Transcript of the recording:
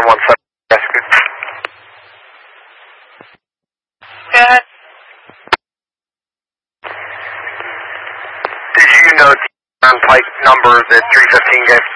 717, Jessica. Go ahead. Did you know the Pike number that 315 gave?